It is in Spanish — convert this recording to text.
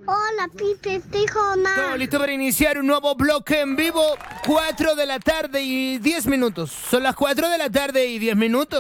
Hola, Pipe, estoy Jonás. Todo listo para iniciar un nuevo bloque en vivo. 4 de la tarde y 10 minutos. Son las 4 de la tarde y 10 minutos.